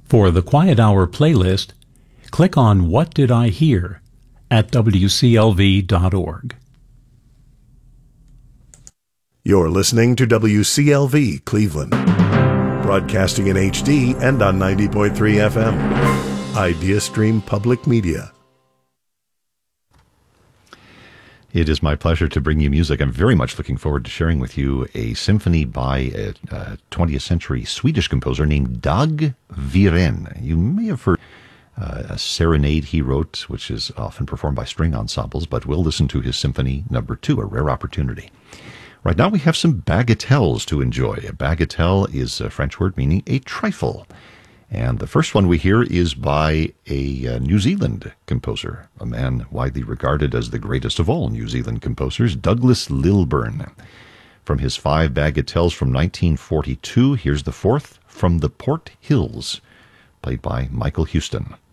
For the Quiet Hour playlist, click on What Did I Hear at wclv.org. You're listening to WCLV Cleveland, broadcasting in HD and on 90.3 FM. IdeaStream Public Media. It is my pleasure to bring you music. I'm very much looking forward to sharing with you a symphony by a 20th century Swedish composer named Dag Viren. You may have heard a serenade he wrote, which is often performed by string ensembles, but we'll listen to his Symphony Number 2, a rare opportunity. Right now we have some bagatelles to enjoy. A bagatelle is a French word meaning a trifle. And the first one we hear is by a New Zealand composer, a man widely regarded as the greatest of all New Zealand composers, Douglas Lilburn. From his 5 bagatelles from 1942, here's the 4th, From the Port Hills, played by Michael Houston.